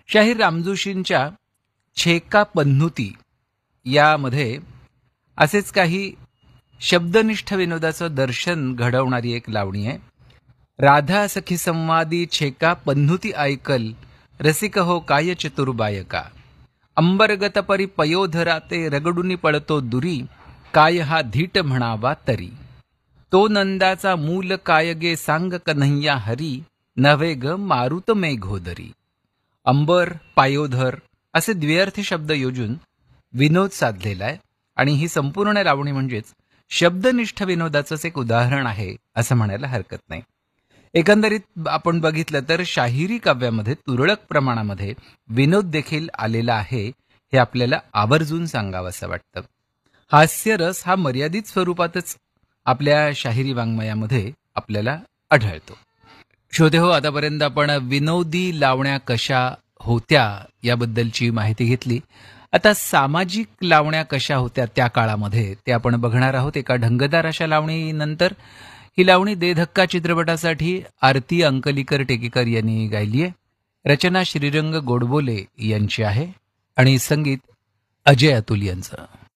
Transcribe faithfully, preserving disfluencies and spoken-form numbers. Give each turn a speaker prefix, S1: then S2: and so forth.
S1: शाहीर रामजोशींच्या छेका पन्नुती यामध्ये असेच काही शब्दनिष्ठ विनोदाचं दर्शन घडवणारी एक लावणी आहे. राधा सखी संवादी छेका पन्नुती ऐकल, रसिक हो काय चतुर बायका. अंबरगत परी पयोधरा ते रगडुनी पळतो दुरी, काय हा धीट म्हणावा तरी. तो नंदाचा मूल काय गे सांग कन्हैया हरी, नव्हे ग मारुत मेघोदरी. अंबर पायोधर असे द्व्यर्थी शब्द योजून विनोद साधलेला आहे आणि ही संपूर्ण लावणी म्हणजेच शब्दनिष्ठ विनोदाचंच एक उदाहरण आहे असं म्हणायला हरकत नाही. एकंदरीत आपण बघितलं तर शाहिरी काव्यामध्ये तुरळक प्रमाणामध्ये विनोद देखील आलेला आहे हे आपल्याला आवर्जून सांगावं असं वाटतं. हास्यरस हा मर्यादित स्वरूपातच आपल्या शाहिरी वाङ्मयामध्ये आपल्याला आढळतो. श्रोते हो, आतापर्यंत आपण विनोदी लावण्या कशा होत्या याबद्दलची माहिती घेतली. आता सामाजिक लावण्या कशा होत्या त्या काळामध्ये ते आपण बघणार आहोत. एका ढंगदार अशा लावणीनंतर ही लावणी दे धक्का चित्रपटासाठी आरती अंकलीकर टेकेकर यांनी गायली आहे. रचना श्रीरंग गोडबोले यांची आहे आणि संगीत अजय अतुल यांचं.